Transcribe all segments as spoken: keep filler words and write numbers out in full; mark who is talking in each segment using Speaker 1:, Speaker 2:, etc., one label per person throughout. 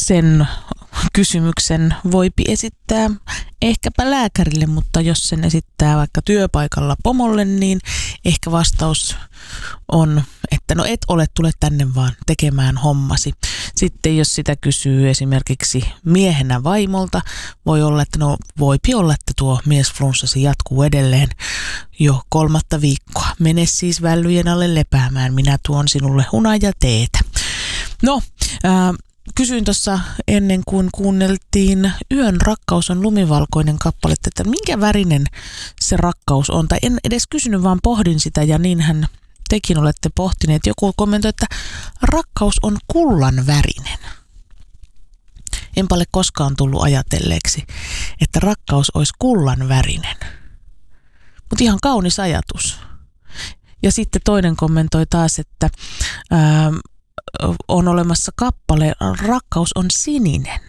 Speaker 1: sen kysymyksen voipi esittää ehkäpä lääkärille, mutta jos sen esittää vaikka työpaikalla pomolle, niin ehkä vastaus on, että no et ole, tule tänne vaan tekemään hommasi. Sitten jos sitä kysyy esimerkiksi miehenä vaimolta, voi olla, että no voipi olla, että tuo miesflunssasi jatkuu edelleen jo kolmatta viikkoa. Mene siis vällyjen alle lepäämään, minä tuon sinulle hunajateetä. No, ää, kysyin tuossa ennen kuin kuunneltiin Yön rakkaus on lumivalkoinen kappale, että minkä värinen se rakkaus on. Tai en edes kysynyt, vaan pohdin sitä ja niinhän tekin olette pohtineet. Joku kommentoi, että rakkaus on kullan värinen. Enpä ole koskaan tullut ajatelleeksi, että rakkaus olisi kullan värinen. Mutta ihan kaunis ajatus. Ja sitten toinen kommentoi taas, että ää, on olemassa kappale, rakkaus on sininen.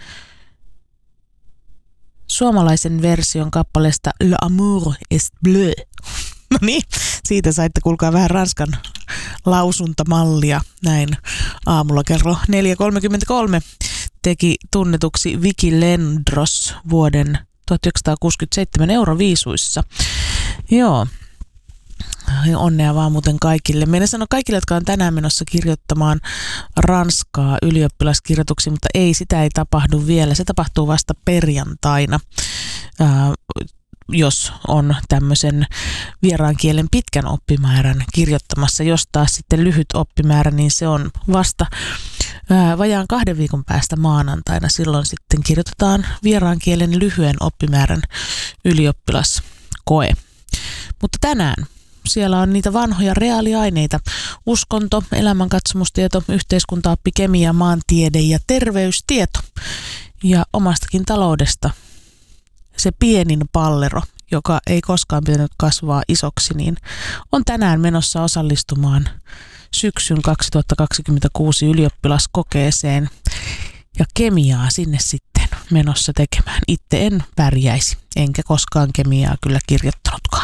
Speaker 1: Suomalaisen version kappaleesta Le amour est bleu. No niin, siitä saitte kuulkaa vähän ranskan lausuntamallia. Näin aamulla kello neljä kolmekymmentäkolme teki tunnetuksi Vicky Lendros vuoden tuhatyhdeksänsataakuusikymmentäseitsemän Euroviisuissa. Joo. Onnea vaan muuten kaikille. Meidän sanoo kaikille, jotka on tänään menossa kirjoittamaan ranskaa ylioppilaskirjoituksiin, mutta ei, sitä ei tapahdu vielä. Se tapahtuu vasta perjantaina, ää, jos on tämmöisen vieraan kielen pitkän oppimäärän kirjoittamassa. Jos taas sitten lyhyt oppimäärä, niin se on vasta ää, vajaan kahden viikon päästä maanantaina. Silloin sitten kirjoitetaan vieraan kielen lyhyen oppimäärän ylioppilaskoe. Mutta tänään siellä on niitä vanhoja reaaliaineita. Uskonto, elämänkatsomustieto, yhteiskuntaoppi, kemia, maantiede ja terveystieto. Ja omastakin taloudesta se pienin pallero, joka ei koskaan pitänyt kasvaa isoksi, niin on tänään menossa osallistumaan syksyn kaksituhattakaksikymmentäkuusi ylioppilaskokeeseen. Ja kemiaa sinne sitten menossa tekemään. Itse en pärjäisi, enkä koskaan kemiaa kyllä kirjoittanutkaan.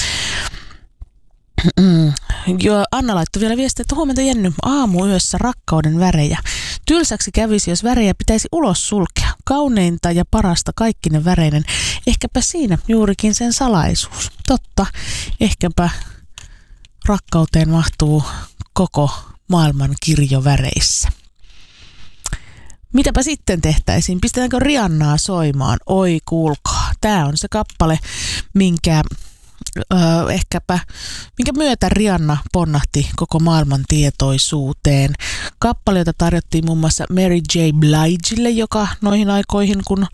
Speaker 1: Jo, Anna laittoi vielä viestiä, että huomenta Jenny, aamuyössä rakkauden värejä. Tylsäksi kävisi, jos värejä pitäisi ulos sulkea. Kauneinta ja parasta kaikkinen väreinen. Ehkäpä siinä juurikin sen salaisuus. Totta, ehkäpä rakkauteen mahtuu koko maailman kirjo väreissä. Mitäpä sitten tehtäisiin? Pistetäänkö Rihannaa soimaan? Oi kuulkaa, tää on se kappale, minkä... Öö, ehkäpä, minkä myötä Rihanna ponnahti koko maailman tietoisuuteen. Kappale, jota tarjottiin muun muassa Mary J. Bligelle, joka noihin aikoihin, kun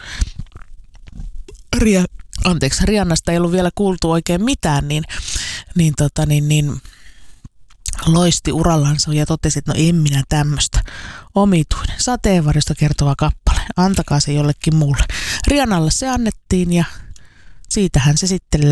Speaker 1: Ria, anteeksi, Rihannasta ei ollut vielä kuultu oikein mitään, niin, niin, tota, niin, niin loisti urallansa ja totesi, että no en minä tämmöistä. Omituinen, sateenvarjosta kertova kappale. Antakaa se jollekin muulle. Rihannalle se annettiin ja siitähän se sitten